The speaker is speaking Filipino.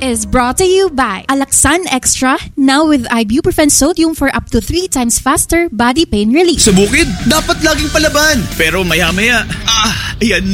is brought to you by Alaxan Extra, now with ibuprofen sodium for up to 3 times faster body pain relief. Sa bukid, dapat laging palaban. Pero maya-maya, ayan